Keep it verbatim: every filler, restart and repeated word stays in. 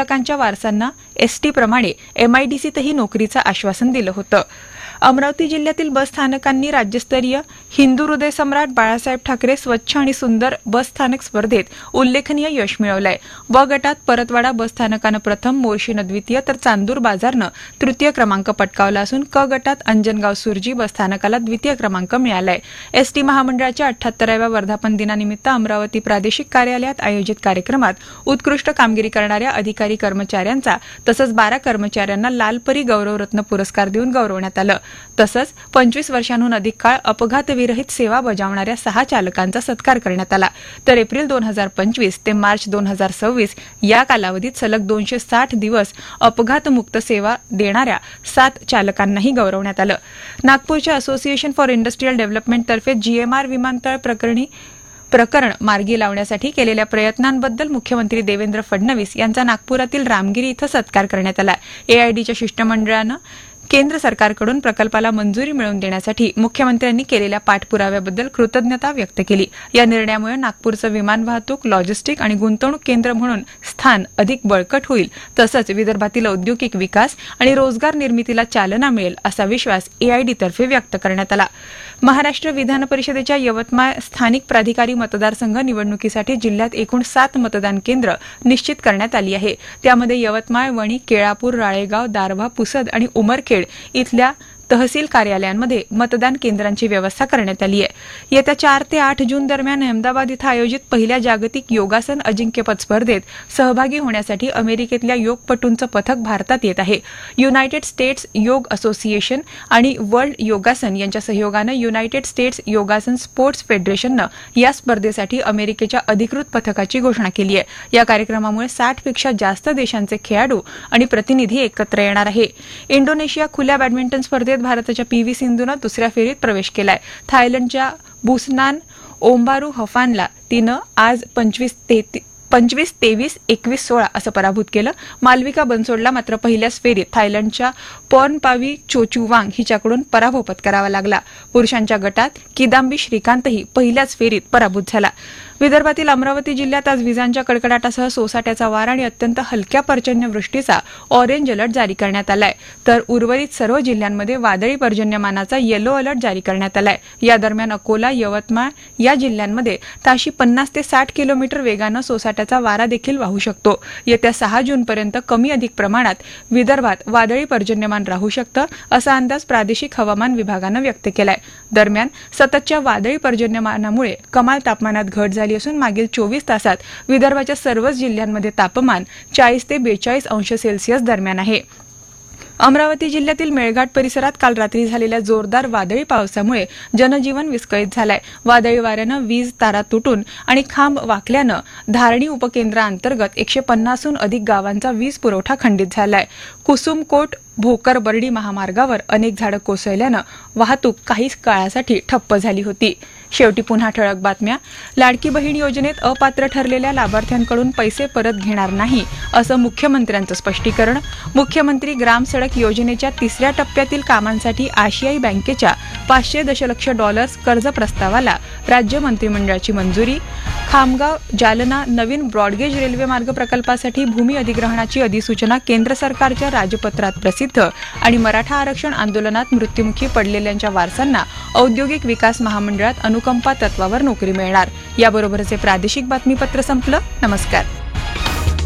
चालकांच्या वारसांना एसटी प्रमाणे एमआयडीसीतही नोकरीचं आश्वासन दिलं होतं. अमरावती जिल्ह्यातील बस स्थानकांनी राज्यस्तरीय हिंदू हृदय सम्राट बाळासाहेब ठाकरे स्वच्छ आणि सुंदर बस स्थानक स्पर्धेत उल्लेखनीय यश मिळवलंय. ब गटात परतवाडा बस स्थानकानं प्रथम, मोर्शीनं द्वितीय तर चांदूर बाजारनं तृतीय क्रमांक पटकावला असून क गटात अंजनगाव सुरजी बस स्थानकाला द्वितीय क्रमांक मिळालाय. एसटी महामंडळाच्या अठ्ठ्याहत्तराव्या वर्धापन दिनानिमित्त अमरावती प्रादेशिक कार्यालयात आयोजित कार्यक्रमात उत्कृष्ट कामगिरी करणाऱ्या अधिकारी कर्मचाऱ्यांचा तसंच बारा कर्मचाऱ्यांना लालपरी गौरवरत्न पुरस्कार देऊन गौरवण्यात आलं. तसंच पंचवीस वर्षांहून अधिक काळ अपघातविरहित सेवा बजावणाऱ्या सहा चालकांचा सत्कार करण्यात आला. तर एप्रिल दोन हजार पंचवीस ते मार्च दोन हजार सव्वीस या कालावधीत सलग दोनशे साठ दिवस अपघातमुक्त सेवा देणाऱ्या सात चालकांनाही गौरवण्यात आलं. नागपूरच्या असोसिएशन फॉर इंडस्ट्रियल डेव्हलपमेंट तर्फे जीएमआर विमानतळ प्रकरणी प्रकरण मार्गी लावण्यासाठी केलेल्या प्रयत्नांबद्दल मुख्यमंत्री देवेंद्र फडणवीस यांचा नागपुरातील रामगिरी इथं सत्कार करण्यात आला. एआयडीच्या शिष्टमंडळानं केंद्र सरकारकडून प्रकल्पाला मंजुरी मिळवून देण्यासाठी मुख्यमंत्र्यांनी केलेल्या पाठपुराव्याबद्दल कृतज्ञता व्यक्त केली. या निर्णयामुळे नागपूरचं विमान वाहतूक, लॉजिस्टिक आणि गुंतवणूक केंद्र म्हणून स्थान अधिक बळकट होईल. तसंच विदर्भातील औद्योगिक विकास आणि रोजगार निर्मितीला चालना मिळेल असा विश्वास एआयडीतर्फे व्यक्त करण्यात आला. महाराष्ट्र विधान परिषदेच्या यवतमाळ स्थानिक प्राधिकारी मतदारसंघ निवडणुकीसाठी जिल्ह्यात एकूण सात मतदान केंद्र निश्चित करण्यात आली आहे. त्यामध्ये यवतमाळ, वणी, केळापूर, राळेगाव, दारव्हा, पुसद आणि उमरखेड इथल्या तहसील कार्यालयांमध्ये मतदान केंद्रांची व्यवस्था करण्यात आली आहे. येत्या चार ते आठ जून दरम्यान अहमदाबाद इथं आयोजित पहिल्या जागतिक योगासन अजिंक्यपद स्पर्धेत सहभागी होण्यासाठी अमेरिकेतल्या योगपटूंचं पथक भारतात येत आहे. युनायटेड स्टेट्स योग असोसिएशन आणि वर्ल्ड योगासन यांच्या सहयोगानं युनायटेड स्टेट्स योगासन स्पोर्ट्स फेडरेशननं या स्पर्धेसाठी अमेरिकेच्या अधिकृत पथकाची घोषणा केली आहे. या कार्यक्रमामुळे साठपेक्षा जास्त देशांचे खेळाडू आणि प्रतिनिधी एकत्र येणार आहे. इंडोनेशिया खुल्या बॅडमिंटन स्पर्धेत भारताच्या पी व्ही सिंधूनं दुसऱ्या फेरीत प्रवेश केलाय. थायलंडच्या बुसनान ओंबारू हफानला तिनं आज पंचवीस पंचवीस तेवीस एकवीस सोळा असं पराभूत केलं. मालविका बनसोडला मात्र पहिल्याच फेरीत थायलंडच्या पॉर्नपावी चोचुवांग हिच्याकडून पराभव पत्करावा लागला. पुरुषांच्या गटात किदांबी श्रीकांतही पहिल्याच फेरीत पराभूत झाला. विदर्भातील अमरावती जिल्ह्यात आज विजांच्या कडकडाटासह सोसाट्याचा वारा आणि अत्यंत हलक्या पर्जन्यवृष्टीचा ऑरेंज अलर्ट जारी करण्यात आलाय. तर उर्वरित सर्व जिल्ह्यांमध्ये वादळी पर्जन्यमानाचा येलो अलर्ट जारी करण्यात आलाय. या दरम्यान अकोला, यवतमाळ या जिल्ह्यांमध्ये ताशी पन्नास ते साठ किलोमीटर वेगानं सोसाट्याचा वारा देखील वाहू शकतो. येत्या सहा जूनपर्यंत कमी अधिक प्रमाणात विदर्भात वादळी पर्जन्यमान राहू शकतं असा अंदाज प्रादेशिक हवामान विभागानं व्यक्त केलाय. दरम्यान सततच्या वादळी पर्जन्यमानामुळे कमाल तापमानात घट झाली असून मागील चोवीस तासात विदर्भाच्या सर्वच जिल्ह्यांमध्ये तापमान चाळीस ते बेचाळीस अंश सेल्सिअस दरम्यान आहे. अमरावती जिल्ह्यातील मेळघाट परिसरात काल रात्री झालेल्या जोरदार वादळी पावसामुळे जनजीवन विस्कळीत झालंय. वादळी वाऱ्यानं वीज तारा तुटून आणि खांब वाकल्यानं धारणी उपकेंद्राअंतर्गत एकशे पन्नासहून अधिक गावांचा वीज पुरवठा खंडित झालाय. कुसुमकोट भोकर बर्डी महामार्गावर अनेक झाडं कोसळल्यानं वाहतूक काही काळासाठी ठप्प झाली होती. शेवटी पुन्हा ठळक बातम्या. लाडकी बहीण योजनेत अपात्र ठरलेल्या लाभार्थ्यांकडून पैसे परत घेणार नाही असं मुख्यमंत्र्यांचं स्पष्टीकरण. मुख्यमंत्री ग्राम सडक योजनेच्या तिसऱ्या टप्प्यातील कामांसाठी आशियाई बँकेच्या पाचशे दशलक्ष डॉलर्स कर्ज प्रस्तावाला राज्य मंत्रिमंडळाची मंजुरी. खामगाव जालना नवीन ब्रॉडगेज रेल्वे मार्ग प्रकल्पासाठी भूमी अधिग्रहणाची अधिसूचना केंद्र सरकारच्या राजपत्रात प्रसिद्ध. आणि मराठा आरक्षण आंदोलनात मृत्युमुखी पडलेल्यांच्या वारसांना औद्योगिक विकास महामंडळात अनुकंपा तत्वावर नोकरी मिळणार. याबरोबरचे प्रादेशिक बातमीपत्र संपलं. नमस्कार.